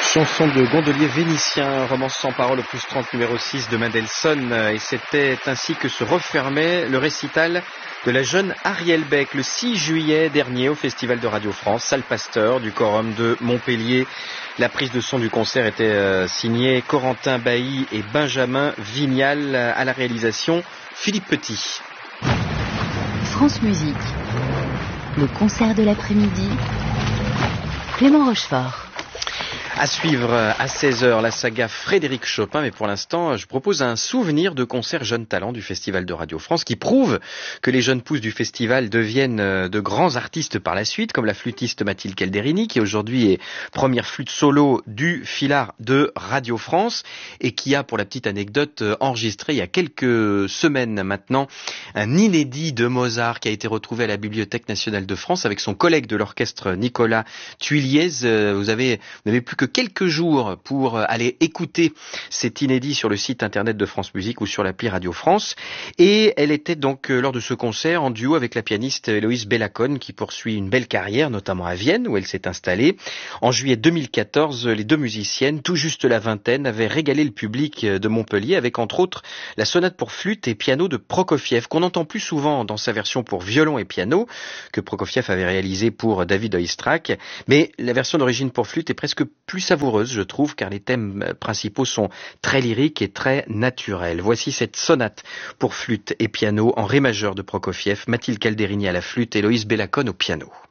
Chanson de gondolier vénitien, romance sans parole opus 30 numéro 6 de Mendelssohn, et c'était ainsi que se refermait le récital de la jeune Ariel Beck le 6 juillet dernier au Festival de Radio France, salle Pasteur du Quorum de Montpellier. La prise de son du concert était signée Corentin Bailly et Benjamin Vignal, à la réalisation Philippe Petit. France Musique, le concert de l'après-midi, Clément Rochefort. À suivre à 16h la saga Frédéric Chopin, mais pour l'instant je propose un souvenir de concert Jeunes Talents du Festival de Radio France qui prouve que les jeunes pousses du festival deviennent de grands artistes par la suite, comme la flûtiste Mathilde Calderini qui aujourd'hui est première flûte solo du Filard de Radio France et qui a, pour la petite anecdote, enregistré il y a quelques semaines maintenant un inédit de Mozart qui a été retrouvé à la Bibliothèque nationale de France avec son collègue de l'orchestre Nicolas Tuiliez. Vous n'avez plus que quelques jours pour aller écouter cet inédit sur le site internet de France Musique ou sur l'appli Radio France. Et elle était donc lors de ce concert en duo avec la pianiste Héloïse Bellacone qui poursuit une belle carrière, notamment à Vienne où elle s'est installée. En juillet 2014, les deux musiciennes, tout juste la vingtaine, avaient régalé le public de Montpellier avec entre autres la sonate pour flûte et piano de Prokofiev, qu'on entend plus souvent dans sa version pour violon et piano que Prokofiev avait réalisé pour David Oistrakh. Mais la version d'origine pour flûte est presque plus savoureuse, je trouve, car les thèmes principaux sont très lyriques et très naturels. Voici cette sonate pour flûte et piano en ré majeur de Prokofiev, Mathilde Calderini à la flûte et Héloïse Bellacone au piano.